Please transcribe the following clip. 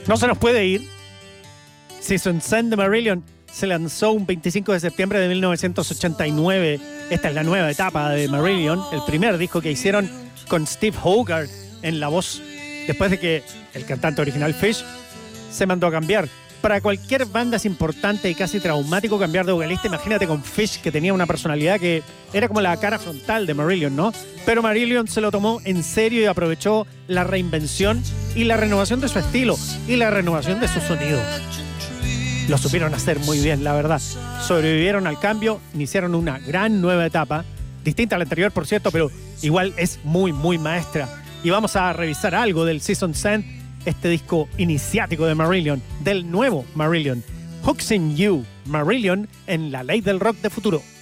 No se nos puede ir. Season Send de Marillion se lanzó un 25 de septiembre de 1989. Esta es la nueva etapa de Marillion, el primer disco que hicieron con Steve Hogarth en la voz, después de que el cantante original Fish se mandó a cambiar. Para cualquier banda es importante y casi traumático cambiar de vocalista. Imagínate con Fish, que tenía una personalidad que era como la cara frontal de Marillion, ¿no? Pero Marillion se lo tomó en serio y aprovechó la reinvención y la renovación de su estilo y la renovación de su sonido. Lo supieron hacer muy bien, la verdad. Sobrevivieron al cambio, iniciaron una gran nueva etapa, distinta a la anterior, por cierto, pero igual es muy, muy maestra. Y vamos a revisar algo del Season Send, este disco iniciático de Marillion, del nuevo Marillion. Hooks in You, Marillion en la ley del rock de futuro.